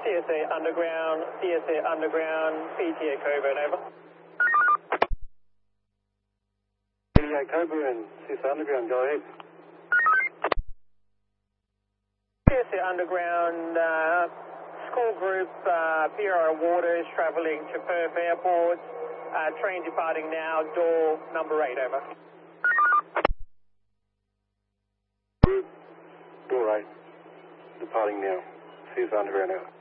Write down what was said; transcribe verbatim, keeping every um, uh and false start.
S A Underground, C S A Underground, P T A Coburn, over. P T A Coburn, C S A Underground, go ahead. C S A Underground, uh, school group, uh, P R Waters travelling to Perth Airport, uh, train departing now, door number eight, over. Door eight, departing now, C S A Underground out.